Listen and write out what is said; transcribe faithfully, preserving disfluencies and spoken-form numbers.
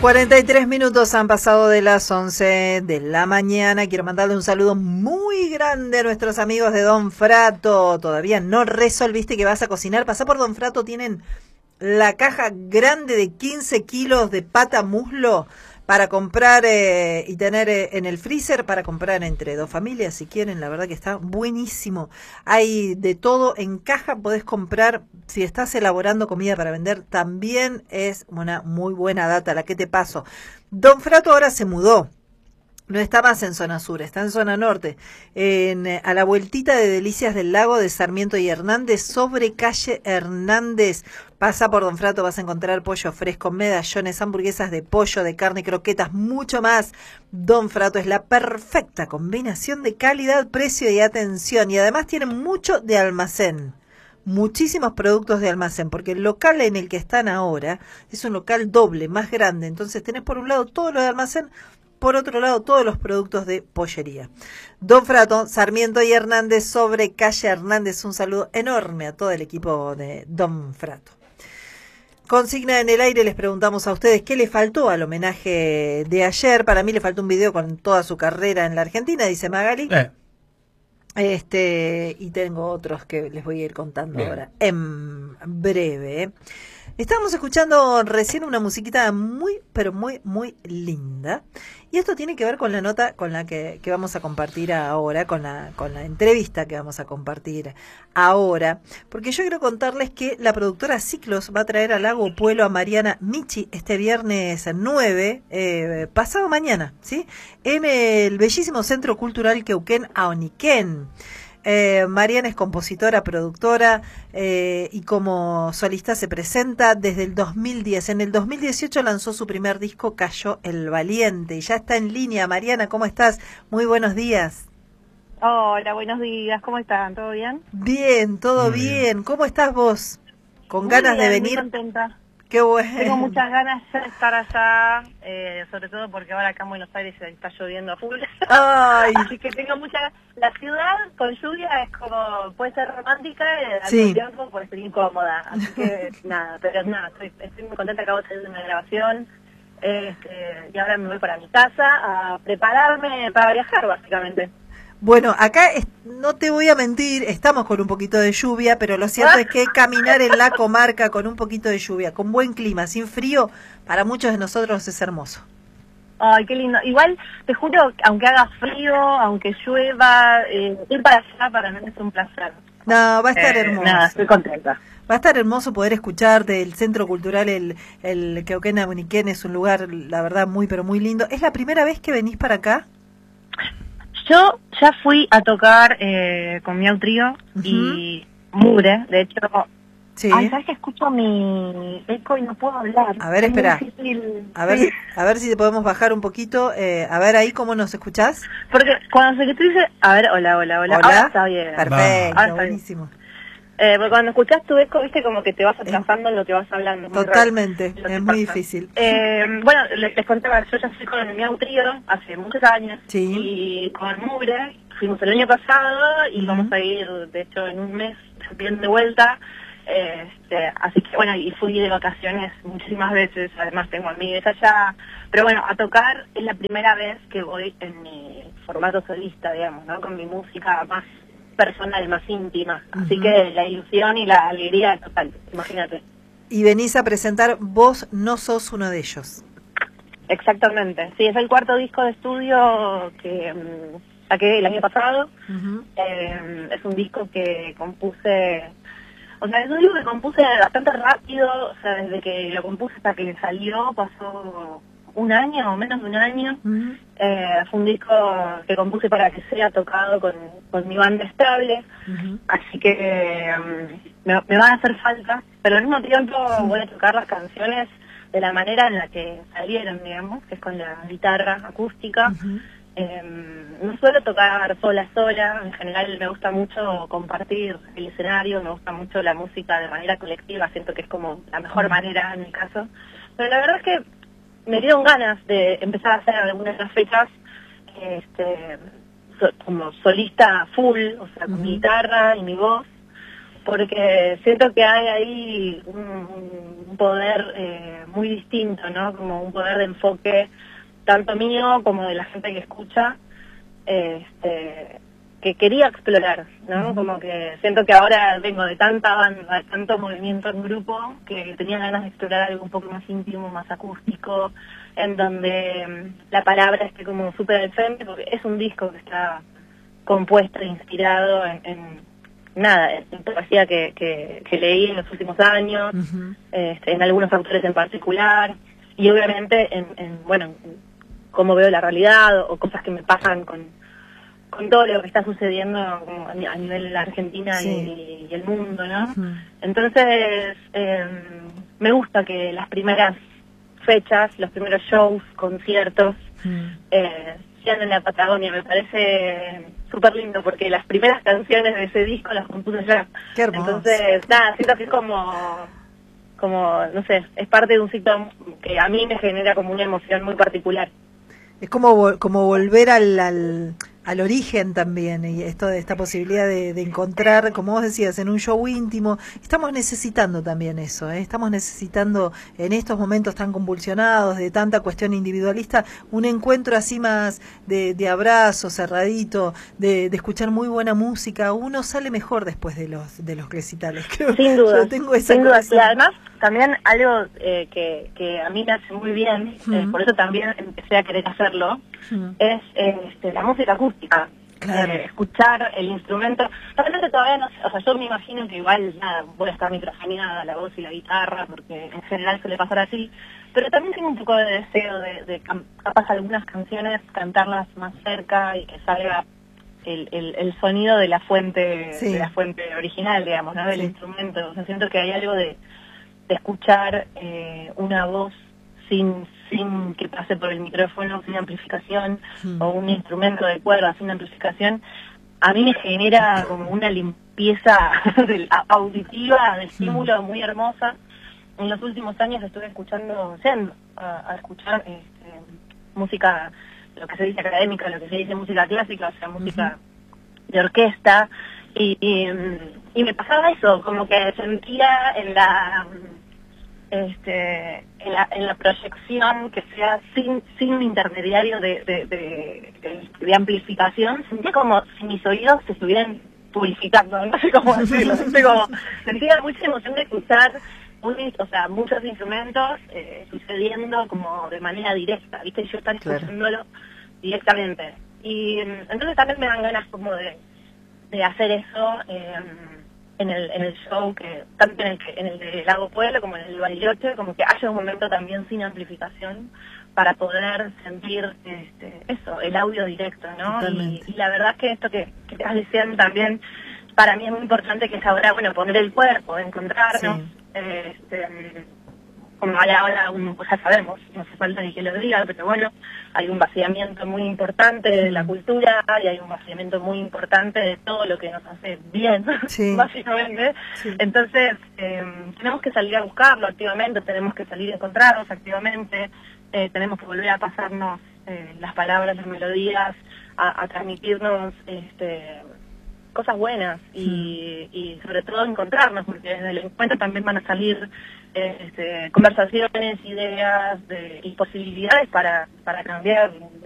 cuarenta y tres minutos han pasado de las once de la mañana. Quiero mandarle un saludo muy grande a nuestros amigos de Don Frato. Todavía no resolviste que vas a cocinar. Pasá por Don Frato, tienen la caja grande de quince kilos de pata muslo para comprar eh, y tener eh, en el freezer para comprar entre dos familias si quieren. La verdad que está buenísimo. Hay de todo en caja, podés comprar. Si estás elaborando comida para vender, también es una muy buena data la que te paso. Don Frato ahora se mudó. No está más en zona sur, está en zona norte, en, a la vueltita de Delicias del Lago de Sarmiento y Hernández, sobre calle Hernández. Pasa por Don Frato, vas a encontrar pollo fresco, medallones, hamburguesas de pollo, de carne, croquetas, mucho más. Don Frato es la perfecta combinación de calidad, precio y atención. Y además tiene mucho de almacén. Muchísimos productos de almacén, porque el local en el que están ahora es un local doble, más grande. Entonces tenés por un lado todo lo de almacén, por otro lado todos los productos de pollería. Don Frato, Sarmiento y Hernández, sobre calle Hernández. Un saludo enorme a todo el equipo de Don Frato. Consigna en el aire, les preguntamos a ustedes qué le faltó al homenaje de ayer. Para mí le faltó un video con toda su carrera en la Argentina, dice Magali. Eh. Este, y tengo otros que les voy a ir contando Bien. ahora en breve. Estábamos escuchando recién una musiquita muy, pero muy, muy linda. Y esto tiene que ver con la nota con la que, que vamos a compartir ahora, con la, con la entrevista que vamos a compartir ahora. Porque yo quiero contarles que la productora Ciclos va a traer al Lago Puelo a Mariana Michi este viernes nueve, eh, pasado mañana, ¿sí? En el bellísimo Centro Cultural Queuquén Aoniquén. Eh, Mariana es compositora, productora eh, y como solista se presenta desde el dos mil diez. En el dos mil dieciocho lanzó su primer disco, Cayó el Valiente, y ya está en línea. Mariana, ¿cómo estás? Muy buenos días. Hola, buenos días. ¿Cómo están? ¿Todo bien? Bien, todo bien. bien. ¿Cómo estás vos? ¿Con muy ganas bien, de venir? Muy contenta. Qué bueno. Tengo muchas ganas de estar allá, eh, sobre todo porque ahora acá en Buenos Aires está lloviendo a full. Ay. Así que tengo muchas... La ciudad con lluvia es como... Puede ser romántica y al sí. mismo tiempo puede ser incómoda. Así que nada, pero nada, estoy, estoy muy contenta. Acabo de hacer una grabación este, y ahora me voy para mi casa a prepararme para viajar, básicamente. Bueno, acá es, no te voy a mentir, estamos con un poquito de lluvia, pero lo cierto es que caminar en la comarca con un poquito de lluvia, con buen clima, sin frío, para muchos de nosotros es hermoso. Ay, qué lindo. Igual, te juro, aunque haga frío, aunque llueva, eh, ir para allá para mí es un placer. No, va a estar eh, hermoso. Nada, estoy contenta. Va a estar hermoso poder escucharte. El Centro Cultural, el, el Queuquén Aoniquén, es un lugar, la verdad, muy, pero muy lindo. ¿Es la primera vez que venís para acá? Yo ya fui a tocar eh, con Miau Trío uh-huh. y Mure, de hecho. Sí. Ay, ¿sabes que escucho mi eco y no puedo hablar? A ver, es espera. A ver, sí. a ver si te podemos bajar un poquito. Eh, a ver ahí cómo nos escuchás. Porque cuando se te dice, a ver, hola, hola, hola. Hola. Ahora está bien. Perfecto, ahora está buenísimo. Bien. Eh, porque cuando escuchás tu eco, viste, como que te vas atrasando en lo que vas hablando. Totalmente, es muy, es muy difícil. Eh, bueno, les, les contaba, yo ya fui con el Miau Trío hace muchos años. Sí. Y con Mure fuimos el año pasado y uh-huh. vamos a ir, de hecho, en un mes bien de vuelta. Este, así que bueno, y fui de vacaciones muchísimas veces, además tengo amigos allá. Pero bueno, a tocar es la primera vez que voy en mi formato solista, digamos, ¿no? Con mi música más personal, más íntima. Uh-huh. Así que la ilusión y la alegría es total, imagínate. Y venís a presentar Vos no sos uno de ellos. Exactamente, sí, es el cuarto disco de estudio que um, saqué el año pasado. Uh-huh. eh, es un disco que compuse, o sea, es un disco que compuse bastante rápido, o sea, desde que lo compuse hasta que salió pasó un año o menos de un año. Uh-huh. eh, fue un disco que compuse para que sea tocado con, con mi banda estable, uh-huh. así que um, me, me van a hacer falta, pero al mismo tiempo uh-huh. voy a tocar las canciones de la manera en la que salieron, digamos, que es con la guitarra acústica. Uh-huh. eh, no suelo tocar sola sola, en general me gusta mucho compartir el escenario, me gusta mucho la música de manera colectiva, siento que es como la mejor uh-huh. manera en mi caso, pero la verdad es que me dieron ganas de empezar a hacer algunas de las fechas este, so, como solista full, o sea, con uh-huh. mi guitarra y mi voz. porque siento que hay ahí un, un poder eh, muy distinto, ¿no? Como un poder de enfoque tanto mío como de la gente que escucha, este, que quería explorar, ¿no? Como que siento que ahora vengo de tanta banda, de tanto movimiento en grupo, que tenía ganas de explorar algo un poco más íntimo, más acústico, en donde la palabra esté como súper al frente, porque es un disco que está compuesto e inspirado en, en nada, en poesía que, que, que leí en los últimos años, uh-huh. este, en algunos autores en particular, y obviamente en, en bueno, en cómo veo la realidad, o, o cosas que me pasan con, con todo lo que está sucediendo a nivel de la Argentina sí. y, y el mundo, ¿no? Uh-huh. Entonces, eh, me gusta que las primeras fechas, los primeros shows, conciertos, uh-huh. eh, sean en la Patagonia. Me parece súper lindo porque las primeras canciones de ese disco las compuse yo. Qué hermoso. Entonces, nada, siento que es como, como, no sé, es parte de un ciclo que a mí me genera como una emoción muy particular. Es como, como volver al, al, al origen también, y esto de esta posibilidad de, de encontrar, como vos decías, en un show íntimo. Estamos necesitando también eso, ¿eh? Estamos necesitando en estos momentos tan convulsionados, de tanta cuestión individualista, un encuentro así más de, de abrazo, cerradito, de, de escuchar muy buena música. Uno sale mejor después de los de los recitales, creo. Sin duda, yo tengo esa sin duda. Y además, también algo eh, que, que a mí me hace muy bien, uh-huh. eh, por eso también empecé a querer hacerlo, uh-huh. es eh, este, la música acústica. Claro. Eh, escuchar el instrumento. Realmente todavía no sé, o sea, yo me imagino que igual, nada, voy a estar microfoneada, la voz y la guitarra, porque en general suele pasar así, pero también tengo un poco de deseo de, de capaz algunas canciones, cantarlas más cerca y que salga el, el, el sonido de la fuente, sí. de la fuente original, digamos, ¿no? Del sí. instrumento. O sea, siento que hay algo de de escuchar eh, una voz sin sin que pase por el micrófono, sin amplificación, mm. o un instrumento de cuerda sin amplificación, a mí me genera como una limpieza auditiva, de estímulo mm. muy hermosa. En los últimos años estuve escuchando, yendo a, a escuchar este, música, lo que se dice académica, lo que se dice música clásica, o sea, música uh-huh. de orquesta, y, y, y me pasaba eso, como que sentía en la este en la, en la proyección que sea sin sin intermediario de, de, de, de, de amplificación, sentía como si mis oídos se estuvieran purificando, no sé cómo decirlo, sentía, como, sentía mucha emoción de escuchar un, o sea, muchos instrumentos eh, sucediendo como de manera directa, ¿viste? Yo estar escuchándolo claro. directamente. Y entonces también me dan ganas como de de hacer eso eh, en el en el show, que tanto en el que en el de Lago Pueblo como en el Bariloche, como que haya un momento también sin amplificación para poder sentir este eso, el audio directo, ¿no? Y, y la verdad es que esto que, que estás diciendo también, para mí es muy importante, que es ahora, bueno, poner el cuerpo, encontrarnos, sí. este, como hay ahora, un, pues ya sabemos, no hace falta ni que lo diga, pero bueno, hay un vaciamiento muy importante de la cultura, y hay un vaciamiento muy importante de todo lo que nos hace bien, sí. básicamente. Sí. Entonces, eh, tenemos que salir a buscarlo activamente, tenemos que salir a encontrarnos activamente, eh, tenemos que volver a pasarnos eh, las palabras, las melodías, a, a transmitirnos este cosas buenas y, mm. y sobre todo encontrarnos, porque desde el encuentro también van a salir eh, este, conversaciones, ideas de, y posibilidades para, para cambiar